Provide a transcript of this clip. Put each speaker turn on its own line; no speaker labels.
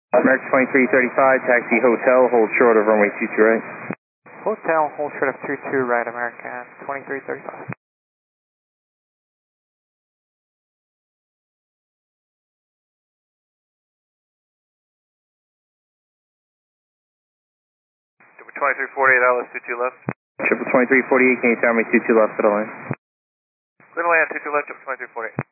American 2335, taxi hotel, hold short of runway 22 right.
Hotel, hold short of 22 right, American 2335.
Number 2348, Alice 22 left.
Triple 2348, can you tell me 22 left for the line?
Clear to land 22 left, Triple 2348.